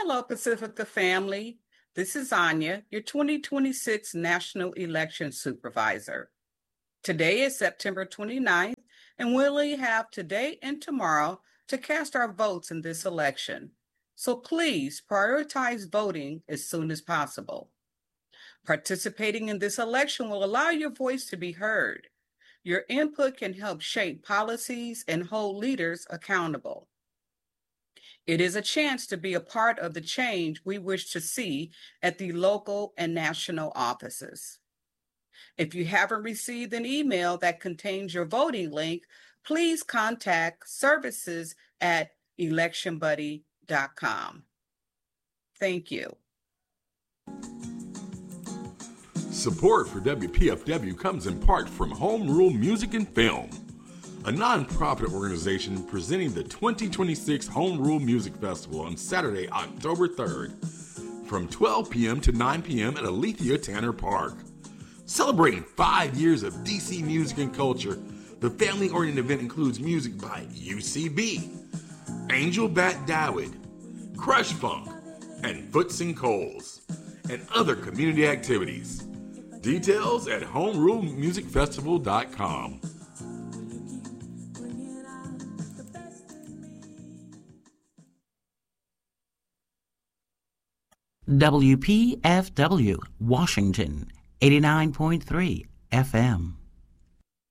Hello, Pacifica family. This is Anya, your 2026 National Election Supervisor. Today is September 29th, and we only have today and tomorrow to cast our votes in this election. So please prioritize voting as soon as possible. Participating in this election will allow your voice to be heard. Your input can help shape policies and hold leaders accountable. It is a chance to be a part of the change we wish to see at the local and national offices. If you haven't received an email that contains your voting link, please contact services@electionbuddy.com. Thank you. Support for WPFW comes in part from Home Rule Music and Film, a non-profit organization presenting the 2026 Home Rule Music Festival on Saturday, October 3rd, from 12 p.m. to 9 p.m. at Alethea Tanner Park. Celebrating 5 years of DC music and culture, the family-oriented event includes music by UCB, Angel Bat Dawid, Crush Funk, and Foots and Coles, and other community activities. Details at homerulemusicfestival.com. WPFW, Washington, 89.3 FM.